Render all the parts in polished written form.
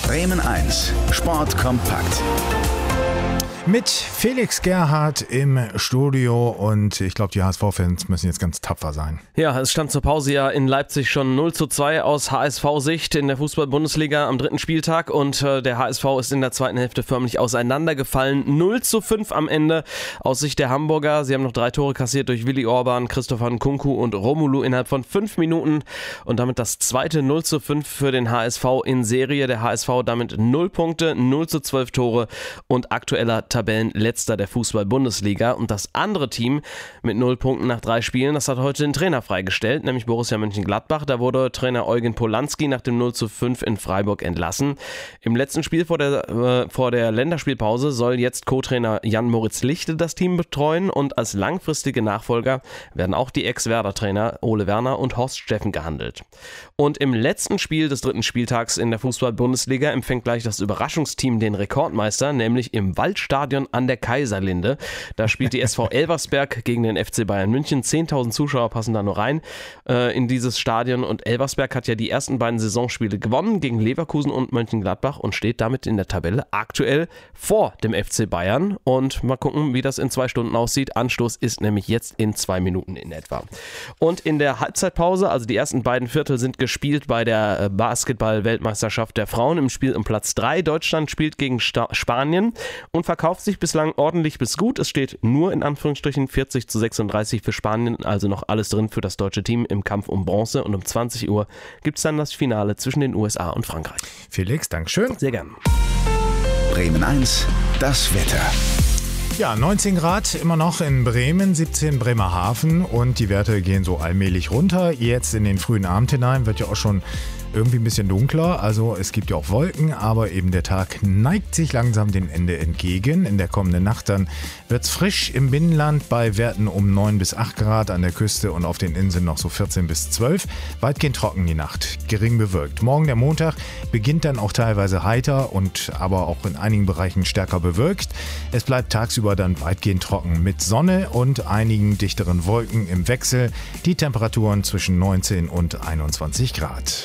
Bremen 1, Sport kompakt. Mit Felix Gerhardt im Studio und ich glaube, die HSV-Fans müssen jetzt ganz tapfer sein. Ja, es stand zur Pause ja in Leipzig schon 0:2 aus HSV-Sicht in der Fußball-Bundesliga am 3. Spieltag und der HSV ist in der zweiten Hälfte förmlich auseinandergefallen. 0:5 am Ende aus Sicht der Hamburger. Sie haben noch 3 Tore kassiert durch Willi Orban, Christopher Nkunku und Romelu innerhalb von 5 Minuten und damit das zweite 0:5 für den HSV in Serie. Der HSV damit 0 Punkte, 0:12 Tore und aktueller Tabellenletzter der Fußball-Bundesliga. Und das andere Team mit 0 Punkten nach 3 Spielen, das hat heute den Trainer freigestellt, nämlich Borussia Mönchengladbach. Da wurde Trainer Eugen Polanski nach dem 0:5 in Freiburg entlassen. Im letzten Spiel vor der Länderspielpause soll jetzt Co-Trainer Jan-Moritz Lichte das Team betreuen und als langfristige Nachfolger werden auch die Ex-Werder-Trainer Ole Werner und Horst Steffen gehandelt. Und im letzten Spiel des 3. Spieltags in der Fußball-Bundesliga empfängt gleich das Überraschungsteam den Rekordmeister, nämlich im Waldstadion an der Kaiserlinde. Da spielt die SV Elversberg gegen den FC Bayern München. 10.000 Zuschauer passen da nur rein in dieses Stadion und Elversberg hat ja die ersten beiden Saisonspiele gewonnen gegen Leverkusen und Mönchengladbach und steht damit in der Tabelle aktuell vor dem FC Bayern und mal gucken, wie das in 2 Stunden aussieht. Anstoß ist nämlich jetzt in 2 Minuten in etwa. Und in der Halbzeitpause, also die ersten beiden Viertel sind gespielt bei der Basketball-Weltmeisterschaft der Frauen im Spiel um Platz 3. Deutschland spielt gegen Spanien und verkauft sich bislang ordentlich bis gut. Es steht nur in Anführungsstrichen 40:36 für Spanien, also noch alles drin für das deutsche Team im Kampf um Bronze und um 20 Uhr gibt es dann das Finale zwischen den USA und Frankreich. Felix, Dankeschön. Sehr gern. Bremen 1, das Wetter. Ja, 19 Grad immer noch in Bremen, 17 Bremerhaven und die Werte gehen so allmählich runter. Jetzt in den frühen Abend hinein wird ja auch schon irgendwie ein bisschen dunkler, also es gibt ja auch Wolken, aber eben der Tag neigt sich langsam dem Ende entgegen. In der kommenden Nacht dann wird es frisch im Binnenland bei Werten um 9 bis 8 Grad, an der Küste und auf den Inseln noch so 14 bis 12. Weitgehend trocken die Nacht, gering bewölkt. Morgen der Montag beginnt dann auch teilweise heiter und aber auch in einigen Bereichen stärker bewölkt. Es bleibt tagsüber dann weitgehend trocken mit Sonne und einigen dichteren Wolken im Wechsel. Die Temperaturen zwischen 19 und 21 Grad.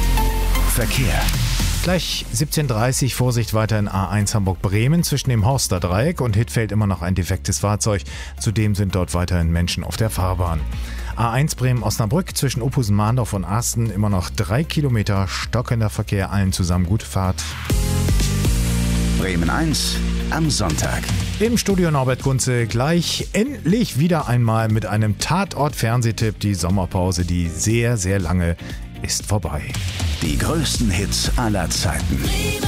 Verkehr. Gleich 17:30 Vorsicht weiter in A1 Hamburg-Bremen zwischen dem Horster Dreieck und Hittfeld immer noch ein defektes Fahrzeug. Zudem sind dort weiterhin Menschen auf der Fahrbahn. A1 Bremen-Osnabrück zwischen Ophusen-Mahndorf und Asten immer noch 3 Kilometer stockender Verkehr. Allen zusammen gute Fahrt. Bremen 1 am Sonntag. Im Studio Norbert Kunze gleich endlich wieder einmal mit einem Tatort-Fernsehtipp. Die Sommerpause, die sehr, sehr lange ist vorbei. Die größten Hits aller Zeiten.